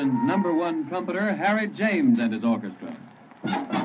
nation's #1 trumpeter, Harry James, and his orchestra.